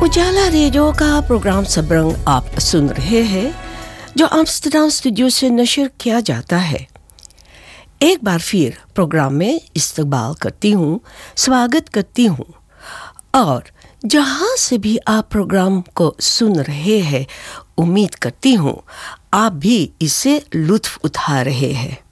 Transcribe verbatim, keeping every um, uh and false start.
उजाला radio का programme Sabrang आप सुन रहे हैं, जो आम्स्टरडम स्टूडियो से नशर किया जाता है। एक बार फिर प्रोग्राम में इस्तकबाल करती हूँ, स्वागत करती हूँ। और जहाँ से भी आप प्रोग्राम को सुन रहे हैं, उम्मीद करती हूँ आप भी इससे लुत्फ उठा रहे हैं।